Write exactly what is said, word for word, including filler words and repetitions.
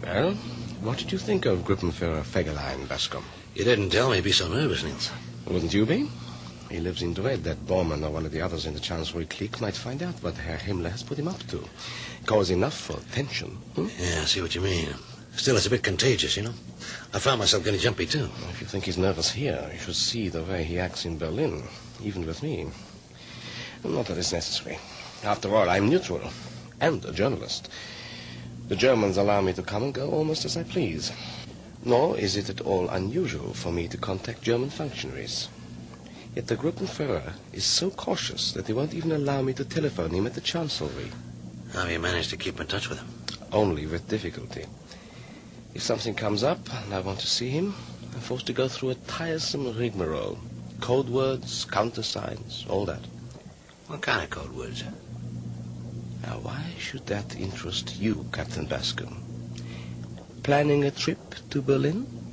Well, what did you think of Gruppenführer Fegelein, Bascom? You didn't tell me he'd be so nervous, Niels. Wouldn't you be? He lives in dread that Bormann or one of the others in the Chancellery clique might find out what Herr Himmler has put him up to. Cause enough for tension. Hmm? Yeah, I see what you mean. Still, it's a bit contagious, you know. I found myself getting jumpy, too. Well, if you think he's nervous here, you should see the way he acts in Berlin, even with me. Not that it's necessary. After all, I'm neutral, and a journalist. The Germans allow me to come and go almost as I please. Nor is it at all unusual for me to contact German functionaries. Yet the Gruppenführer is so cautious that he won't even allow me to telephone him at the Chancellery. How have you managed to keep in touch with him? Only with difficulty. If something comes up and I want to see him, I'm forced to go through a tiresome rigmarole. Code words, countersigns, all that. What kind of code words? Now, why should that interest you, Captain Bascom? Planning a trip to Berlin?